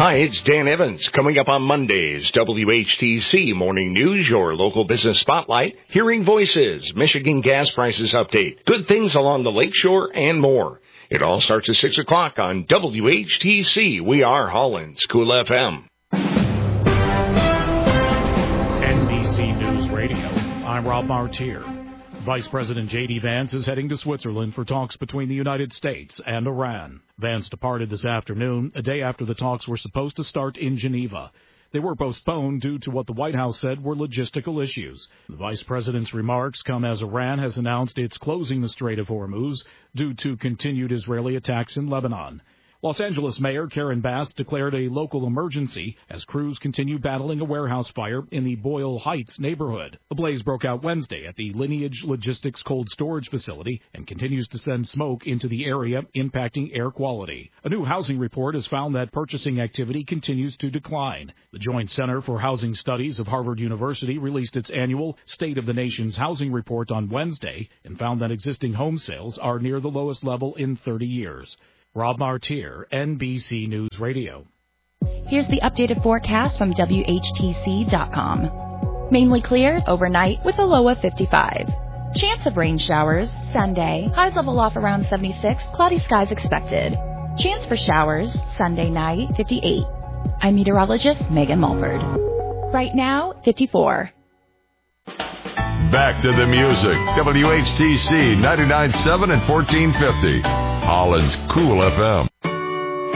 Hi, it's Dan Evans. Coming up on Mondays, WHTC Morning News, your local business spotlight, Hearing Voices, Michigan gas prices update, good things along the lakeshore, and more. It all starts at 6 o'clock on WHTC. We are Holland's Cool FM. NBC News Radio. I'm Rob Martier. Vice President J.D. Vance is heading to Switzerland for talks between the United States and Iran. Vance departed this afternoon, a day after the talks were supposed to start in Geneva. They were postponed due to what the White House said were logistical issues. The vice president's remarks come as Iran has announced it's closing the Strait of Hormuz due to continued Israeli attacks in Lebanon. Los Angeles Mayor Karen Bass declared a local emergency as crews continue battling a warehouse fire in the Boyle Heights neighborhood. The blaze broke out Wednesday at the Lineage Logistics cold storage facility and continues to send smoke into the area, impacting air quality. A new housing report has found that purchasing activity continues to decline. The Joint Center for Housing Studies of Harvard University released its annual State of the Nation's Housing Report on Wednesday and found that existing home sales are near the lowest level in 30 years. Rob Martier, NBC News Radio. Here's the updated forecast from WHTC.com. Mainly clear overnight with a low of 55. Chance of rain showers Sunday. Highs level off around 76. Cloudy skies expected. Chance for showers Sunday night 58. I'm meteorologist Megan Mulford. Right now 54. Back to the music. WHTC 99.7 and 1450. Holland's Cool FM.